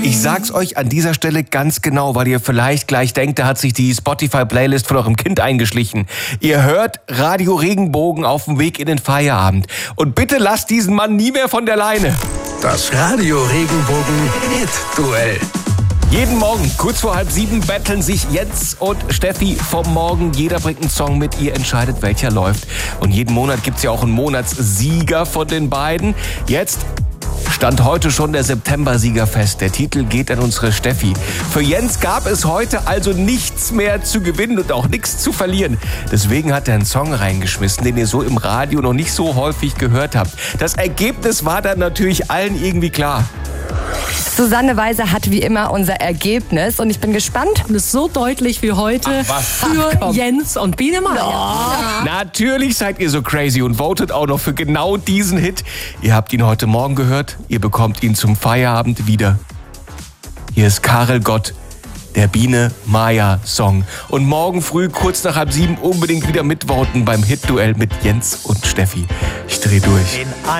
Ich sag's euch an dieser Stelle ganz genau, weil ihr vielleicht gleich denkt, da hat sich die Spotify-Playlist von eurem Kind eingeschlichen. Ihr hört Radio Regenbogen auf dem Weg in den Feierabend. Und bitte lasst diesen Mann nie mehr von der Leine. Das Radio Regenbogen Hit-Duell. Jeden Morgen, kurz vor 6:30, betteln sich Jens und Steffi vom Morgen. Jeder bringt einen Song mit, ihr entscheidet, welcher läuft. Und jeden Monat gibt's ja auch einen Monatssieger von den beiden. Jetzt stand heute schon der September-Sieger fest. Der Titel geht an unsere Steffi. Für Jens gab es heute also nichts mehr zu gewinnen und auch nichts zu verlieren. Deswegen hat er einen Song reingeschmissen, den ihr so im Radio noch nicht so häufig gehört habt. Das Ergebnis war dann natürlich allen irgendwie klar. Susanne Weiser hat wie immer unser Ergebnis und ich bin gespannt. Und es ist so deutlich wie heute für Jens und Biene Maya. Ja. Natürlich seid ihr so crazy und votet auch noch für genau diesen Hit. Ihr habt ihn heute Morgen gehört, ihr bekommt ihn zum Feierabend wieder. Hier ist Karel Gott, der Biene Maya Song. Und morgen früh, kurz nach 6:30, unbedingt wieder mitvoten beim Hit-Duell mit Jens und Steffi. Ich dreh durch.